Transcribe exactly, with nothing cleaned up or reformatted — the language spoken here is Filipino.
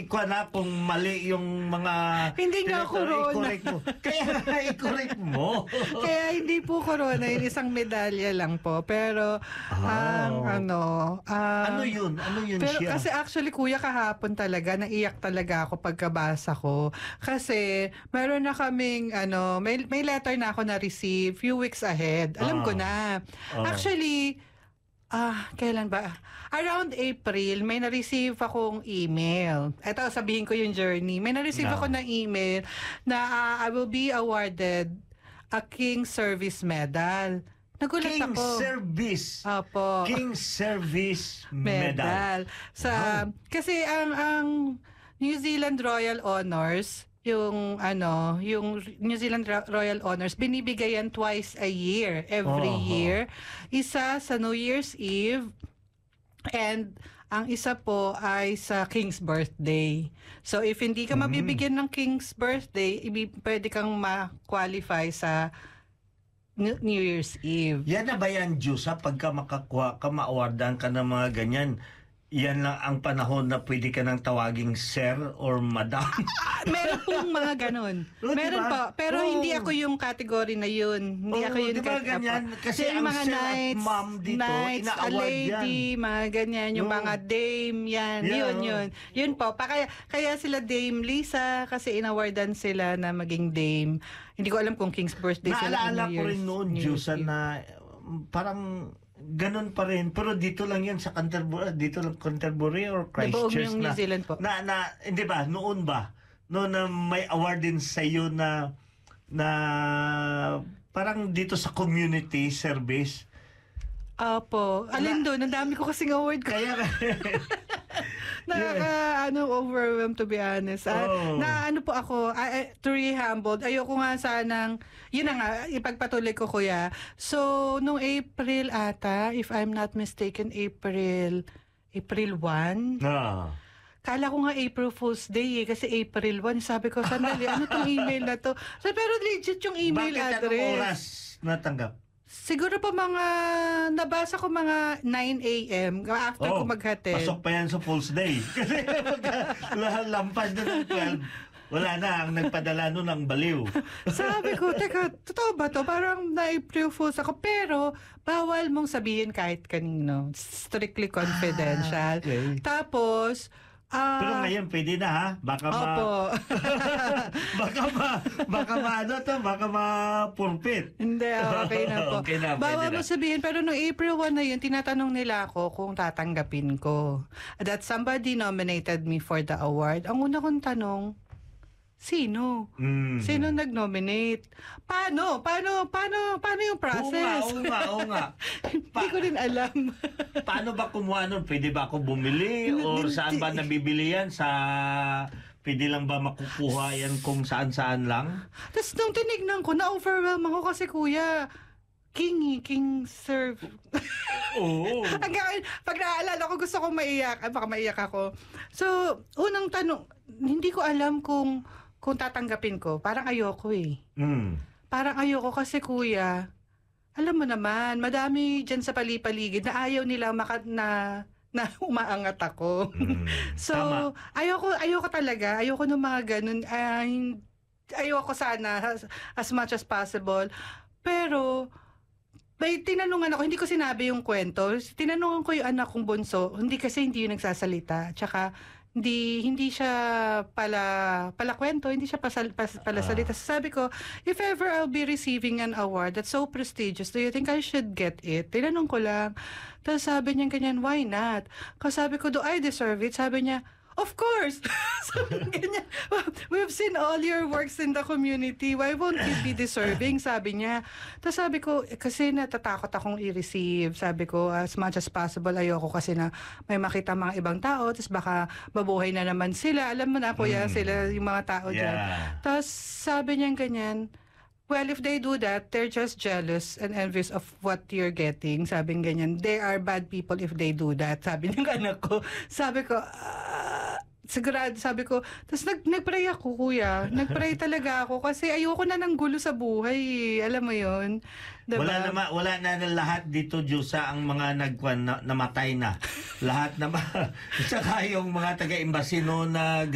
ikuha na kung mali yung mga... Hindi nga corona. I-correct mo. Kaya nga, i-correct mo. Kaya hindi po corona, yun isang medalya lang po. Pero, ang Oh. ano... ah, Ano yun? Ano yun pero siya? kasi actually, kuya, kahapon talaga, naiyak talaga ako pagkabasa ko. Kasi, meron na kaming, ano, may, may letter na ako na-receive few weeks ahead. Alam Ah. ko na. Ah. Actually, ah, kailan ba? Around April, may na-receive akong email. Ito, sabihin ko yung journey. May na-receive No. ako ng email na ah, I will be awarded a King Service Medal. Nagulat King ako. Service. Opo. King Service Medal. Medal. Sa, kasi ang, ang New Zealand Royal Honors, yung ano, yung New Zealand Ro- Royal Honors, binibigayan twice a year, every Oho. year. Isa sa New Year's Eve, and ang isa po ay sa King's birthday. So if hindi ka Mm. mabibigyan ng King's birthday, ibi, pwede kang ma-qualify sa New New Year's Eve. Yan na ba yan, Diyos, ha? Pagka makakuha ka, ma-awardan ka ng mga ganyan, yan lang ang panahon na pwede ka nang tawaging sir or madam. Meron pong mga ganun. Oh, Meron diba? po. Pero Oh. hindi ako yung category na yun. Hindi Oh, ako yung di ba kat- ganyan? apo. Kasi yung ang mga sir at knights, ma'am dito, knights, a ina-award lady, mga ganyan. Yung Oh. mga dame, yan. Yeah, yun, oh. yun. Yun po. Pa, kaya, kaya sila Dame Lisa kasi inawardan sila na maging dame. Hindi ko alam kung King's birthday sila. o Naalala New ko rin Year's- noon, New Diyos, Year's Eve. na um, parang ganun pa rin. Pero dito lang yan sa Canterbury, dito lang Canterbury or Nabuong Christchurch yung New na, Zealand po. na, na, hindi ba, noon ba? Noon na may award din sa iyo na, na parang dito sa community service. Opo. Alin doon? Ang dami ko kasing award ko. Kaya, Nakaka, ano, overwhelmed to be honest. Ah, Oh. na ano po ako, ah, eh, to be humbled, ayoko nga sanang, yun na nga, ipagpatuloy ko kuya. So, nung April ata, if I'm not mistaken, April, April first, na, kala ko nga April Fool's Day eh, kasi April first, sabi ko, sandali, ano tong email na to? So, pero legit yung email bakit anong address. oras natanggap? Siguro pa mga, nabasa ko mga nine a.m. after ko maghatid. Pasok pa yan sa Fool's Day. Kasi pagka lalampas na ng twelve, wala na, ang nagpadala nun ang baliw. Sabi ko, teka, totoo ba to? Parang na-April Fools ako. Pero, bawal mong sabihin kahit kanino. Strictly confidential. Ah, okay. Tapos, ah... Pero ngayon, pwede na ha? Baka ma... Opo. baka ma... Baka ma... Ano to? Baka ma-purpit. Hindi, okay na po. Okay na, pwede Bawal mo na. sabihin, pero nung April first na yun, tinatanong nila ako kung tatanggapin ko. That somebody nominated me for the award. Ang una kong tanong, sino? Mm. Sino nag-nominate? Paano? Paano? Paano? Paano yung Oo nga, process? oo nga, oo nga. Hindi ko rin alam. Paano ba kumuha nun? Pwede ba ako bumili? O Hindi. saan ba nabibili yan? Sa... Pwede lang ba makukuha yan kung saan-saan lang? Tapos nung tinignan ko, na-overwhelm ako kasi kuya, king, king serve. Oo. Hanggang pag naaalala ko, gusto kong maiyak. Ay, baka maiyak ako. So, unang tanong, hindi ko alam kung kung tatanggapin ko. Parang ayoko eh. Mm. Parang ayoko kasi kuya, alam mo naman, madami dyan sa pali-paligid na ayaw nila maka, na, na umaangat ako. Mm. So, Tama. ayoko, ayoko talaga. Ayoko ng mga ganun. Ay, ayoko sana as, as much as possible. Pero, may tinanungan ako, hindi ko sinabi yung kwento. Tinanungan ko yung anak kong bunso, hindi kasi hindi yung nagsasalita. Tsaka, hindi hindi siya pala pala kwento, hindi siya pasal, pas, pala salita. Sabi ko, if ever I'll be receiving an award that's so prestigious, do you think I should get it? Tinanong ko lang. Tapos sabi niya ganyan, why not? Kasi sabi ko, do I deserve it? Sabi niya, of course. Sabi niya ganyan, we've seen all your works in the community. Why won't you be deserving? Sabi niya. Tapos sabi ko, eh, kasi natatakot akong i-receive. Sabi ko, as much as possible, ayoko kasi na may makita mga ibang tao. Tapos baka mabuhay na naman sila. Alam mo na, kuya, Mm. sila yung mga tao dyan. Yeah. Tapos sabi niya ganyan, well, if they do that, they're just jealous and envious of what you're getting. Sabi niya ganyan, they are bad people if they do that. Sabi ng anak ko. Sabi ko, ah, sigurado, sabi ko, tapos nag, nag-pray ako, kuya. Nag-pray talaga ako kasi ayoko na ng gulo sa buhay. eh. Alam mo yun? Diba? Wala na ma- wala na na lahat dito, Diyosa, ang mga nagkwan na, namatay na. Lahat na ma- saka yung mga taga-embasino na